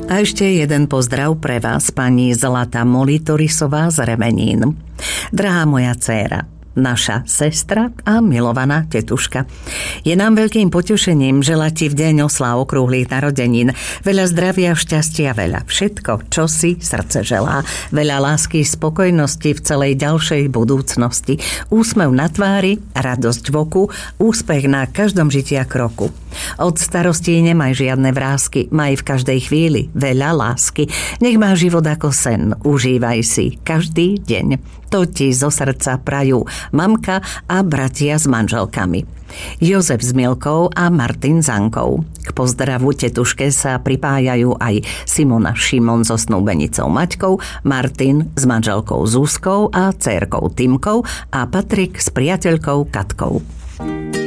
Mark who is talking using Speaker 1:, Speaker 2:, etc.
Speaker 1: A ešte jeden pozdrav pre vás, pani Zlata Molitorisová z Remenín. Drahá moja dcéra, naša sestra a milovaná tetuška. Je nám veľkým potešením želať ti v deň osláv okrúhlych narodenín veľa zdravia, šťastia, veľa všetko, čo si srdce želá. Veľa lásky, spokojnosti v celej ďalšej budúcnosti. Úsmev na tvári, radosť v oku, úspech na každom žitia kroku. Od starostí nemaj žiadne vrásky, maj v každej chvíli veľa lásky. Nech má život ako sen, užívaj si každý deň. To ti zo srdca prajú mamka a bratia s manželkami. Jozef s Milkou a Martin s Ankou. K pozdravu tetuške sa pripájajú aj Simona Šimon so snúbenicou Maťkou, Martin s manželkou Zuzkou a dcérkou Timkou a Patrik s priateľkou Katkou.